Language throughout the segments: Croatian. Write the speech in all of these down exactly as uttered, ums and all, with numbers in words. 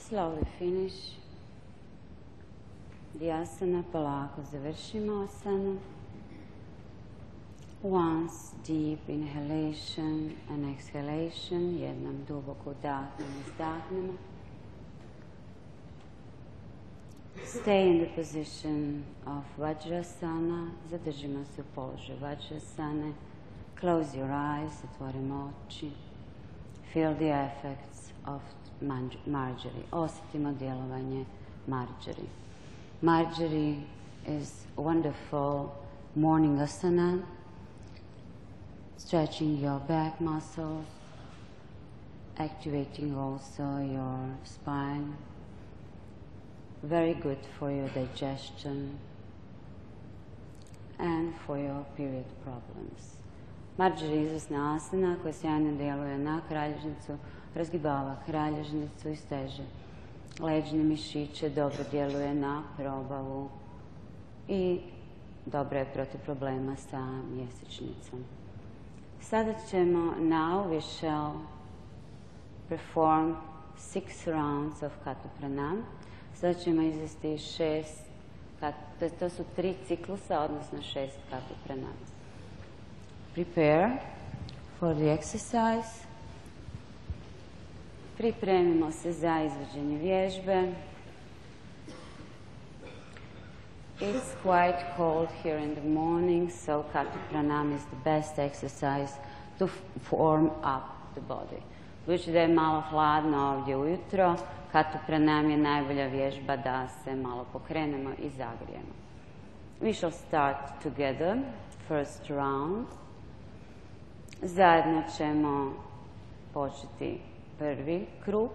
Slowly finish the asana, polako završimo asanu. Once deep inhalation and exhalation, jednom duboko udahnemo, izdahnemo. Stay in the position of Vajrasana, zadržimo se u položaju Vajrasane. Close your eyes, otvorimo oči. Feel the effects of Marjory. Osjetimo djelovanje Marjory. Marjory is a wonderful morning asana, stretching your back muscles, activating also your spine. Very good for your digestion and for your period problems. Marjory je izvrsna asana koja sjajno djeluje na kralježnicu, razgibava kralježnicu i steže leđne mišiće, dobro djeluje na probavu i dobro je protiv problema sa mjesečnicom. Sada ćemo, now we shall perform six rounds of Kata Pranam. Sada ćemo izvesti šest, to, to su tri ciklusa, odnosno šest Kata Pranam. Prepare for the exercise. Pripremimo se za izvođenje vježbe. It's quite cold here in the morning, so Kata Pranam is the best exercise to form up the body. Budući da je malo hladno ovdje ujutro, Kata Pranam je najbolja vježba da se malo pokrenemo i zagrijemo. We shall start together, first round. Zajedno ćemo početi prvi krug.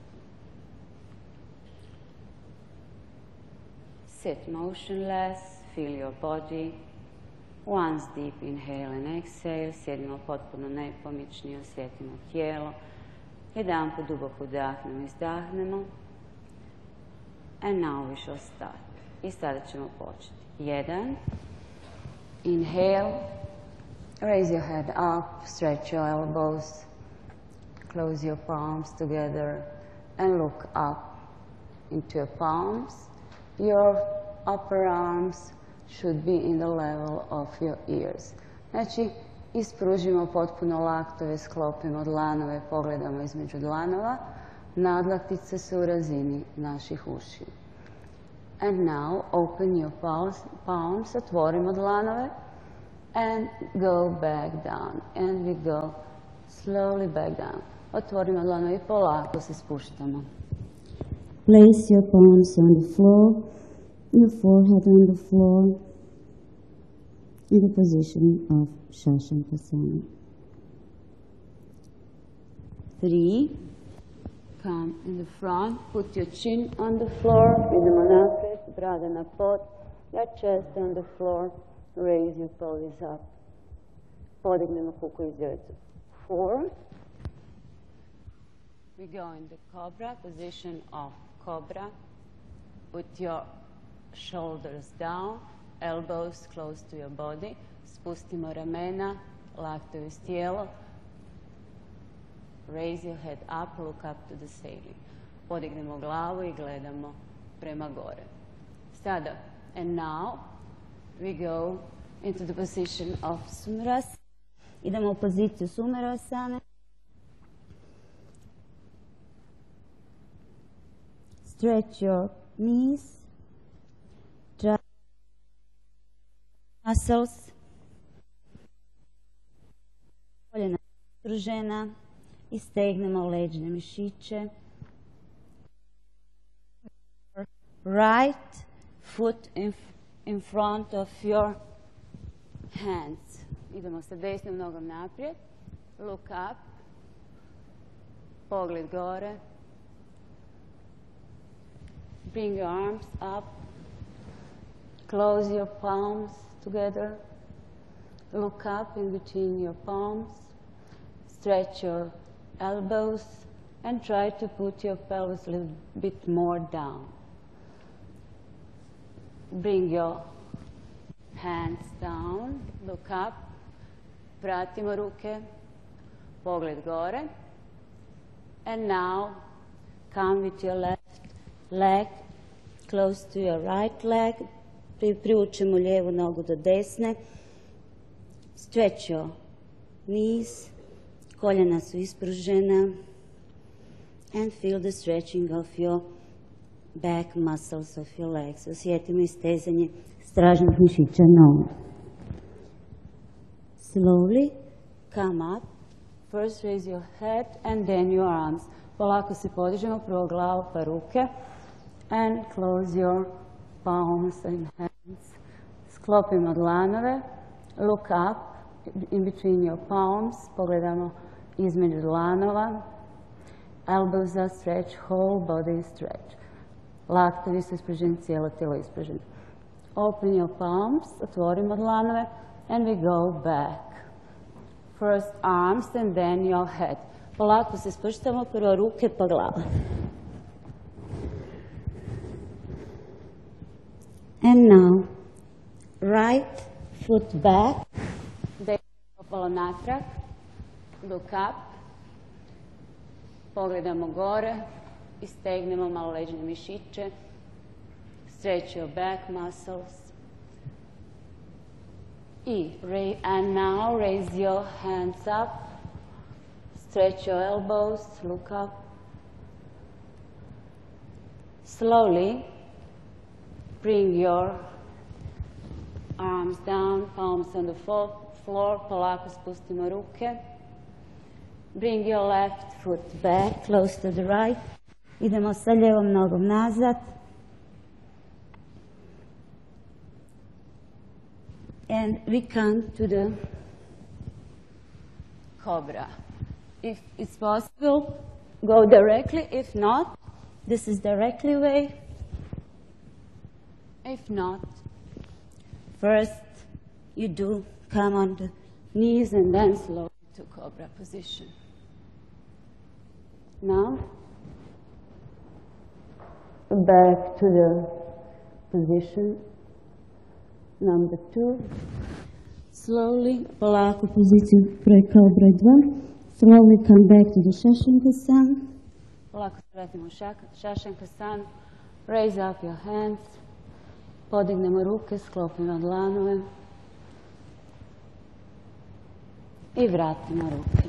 Sit motionless, feel your body. Once deep inhale and exhale. Sjedimo potpuno nepomični, osjetimo tijelo. Jedan put duboko udahnemo, izdahnemo. And now we shall start. I sada ćemo početi. Jedan. Inhale. Raise your head up, stretch your elbows. Close your palms together and look up into your palms. Your upper arms should be in the level of your ears. Znači, ispružimo potpuno laktove, sklopimo dlanove, pogledamo između dlanova. Nadlaktice su u razini naših ušiju. And now open your palms, palms, otvorimo dlanove and go back down. And we go slowly back down. Otvorimo dlanove i polako se spuštamo. Place your palms on the floor, your forehead on the floor, in the position of Shashankrasana. Three. Come in the front, put your chin on the floor, idemo naprijed, brada na pod, your chest on the floor, raise your pelvis up. Podignemo kuku iz djeca. Four. We go in the cobra, position of cobra. Put your shoulders down, elbows close to your body. Spustimo ramena, laktovi uz tijelo. Raise your head up, look up to the ceiling. Podignemo glavu i gledamo prema gore. Sada, and now we go into the position of Sumerasana. Idemo u poziciju Sumerasane. Stretch your knees, dry muscles, koljena stružena i stegnemo leđne mišiće. Right foot in, in front of your hands. Idemo sa desnom nogom naprijed. Look up. Pogled gore. Bring your arms up. Close your palms together. Look up in between your palms. Stretch your elbows and try to put your pelvis a little bit more down. Bring your hands down. Look up. Pratimo ruke. Pogled gore. And now come with your left leg close to your right leg. Privučemo lijevu nogu do desne. Stretch your knees. Koljena su ispružena. And feel the stretching of your back muscles of your legs. Osjetimo istezanje stražnih mišića nogu. Slowly come up. First raise your head and then your arms. Polako se podižemo, prvo glavu pa ruke. And close your palms and hands. Sklopimo dlanove. Look up in between your palms. Pogledamo između dlanova. Elbows are stretched, whole body is stretched. Laktovi su ispruženi, cijelo tijelo ispruženo. Open your palms, otvorimo dlanove, and we go back. First arms and then your head. Polako se spuštamo, prvo ruke pa glava. And now, right foot back, desno stopalo natrag, look up, pogledamo gore, istegnemo malo leđne mišiće, stretch your back muscles. E, and now raise your hands up, stretch your elbows, look up. Slowly bring your arms down, palms on the floor, polako spustimo ruke. Bring your left foot back, close to the right. Idemo sa lijevom nogom nazad. And we come to the cobra. If it's possible, go directly. If not, this is directly way. If not, first you do come on the knees and then slowly to cobra position. Now, back to the position number two. Slowly, polako poziciju broj kao broj dva. Slowly come back to the Shashankasan. Polako se vratimo u Shashankasan. Raise up your hands. Podignemo ruke, sklopimo dlanove. I vratimo ruke.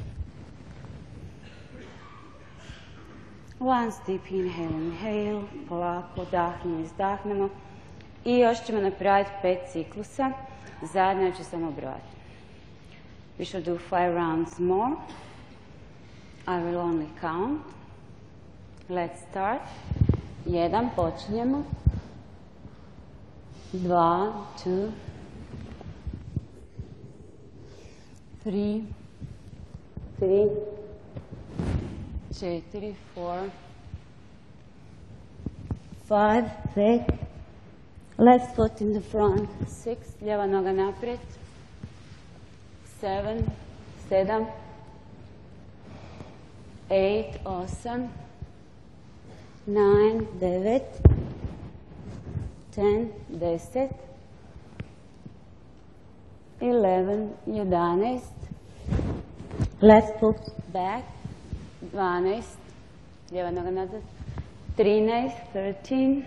Once deep inhale, inhale. Polako dahnemo, izdahnemo. I još ćemo napraviti pet ciklusa. Zajedno ću samo brojati. We shall do five rounds more. I will only count. Let's start. Jedan, počinjemo. Dva, two. Three. Three. Četiri, four. Five, pet. Left foot in the front. Six, lijeva noga naprijed. Seven, sedam. Eight, osam. Nine, devet. Ten, deset. Eleven, jedanaest. Left foot back. Dvanaest, lijeva noga nazad. Trinaest, thirteen.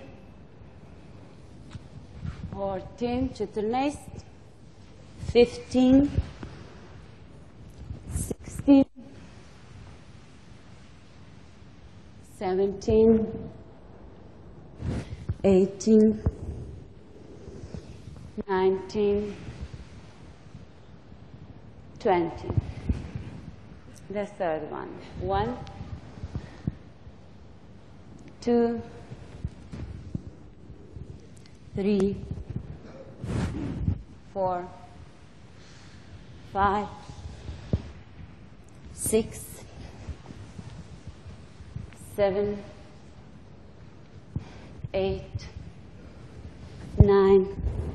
Fourteen, četrnaest. Fifteen. Sixteen. Seventeen. Eighteen. Nineteen. Twenty. The third one. One. Two. Three. Four. Five. Six. Seven. Eight. Nine.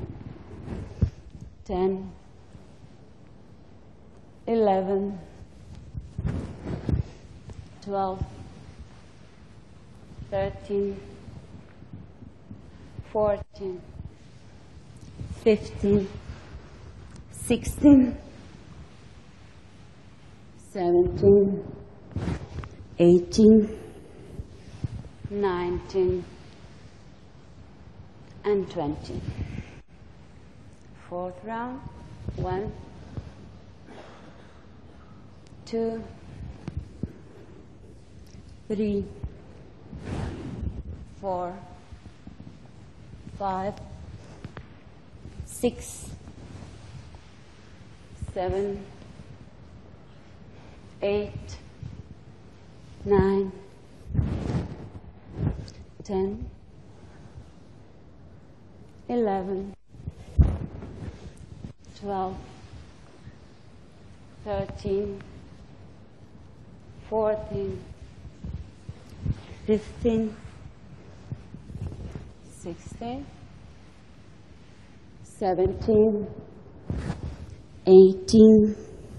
Ten. Eleven. Twelve. Thirteen. Fourteen. Fifteen. Sixteen. Seventeen. Eighteen. nineteen, and twenty. Fourth round. One, two, three, four, five, six, seven, eight, nine, ten, eleven, twelve, thirteen, fourteen, fifteen, sixteen, seventeen, eighteen,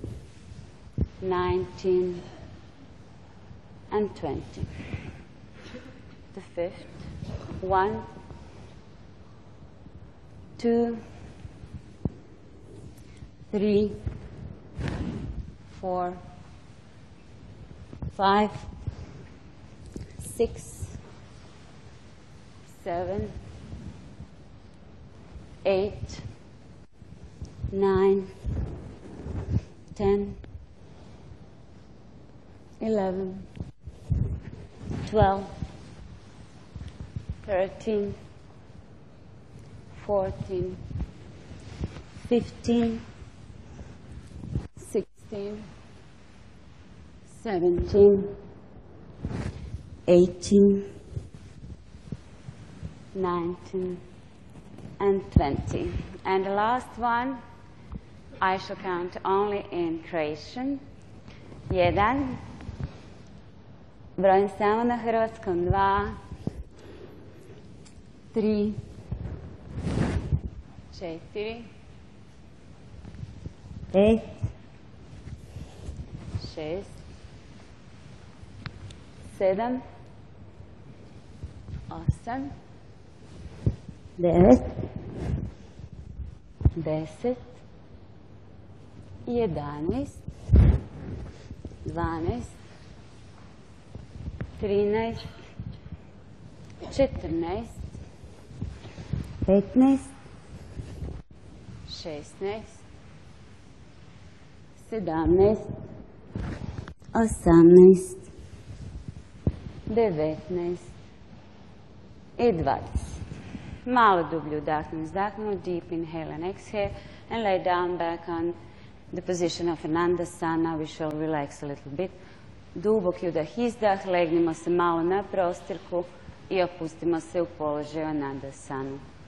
nineteen, and twenty. The fifth. One, two, three, four, five, six, seven, eight, nine, ten, eleven, twelve, thirteen, fourteen, fifteen, sixteen, seventeen, eighteen, nineteen, and twenty. And the last one, I shall count only in Croatian. Jedan, brojim samo na hrvatskom. Dva, tri, četiri, pet, šest, sedam, osam, devet, deset, jedanaest, dvanaest, trinaest, četrnaest, petnaest, šesnaest, sedamnaest, osamnaest, devetnaest i dvadeset. Malo dublje udahnemo, izdahnemo, deep inhale and exhale, and lay down back on the position of Anandasana. We shall relax a little bit. Duboki udah, izdah, legnimo se malo na prostirku i opustimo se u položaj Anandasanu.